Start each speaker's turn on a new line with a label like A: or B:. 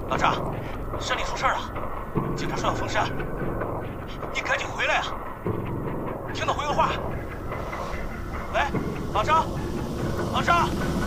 A: 老张，山里出事了，警察说要封山，你赶紧回来呀！听到回个话。喂，老张，老张。